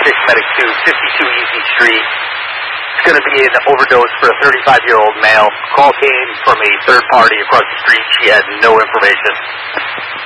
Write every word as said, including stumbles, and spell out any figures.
six Medic two, fifty-two Easy Street. It's going to be an overdose for a thirty-five-year-old male. Call came from a third party across the street. She had no information.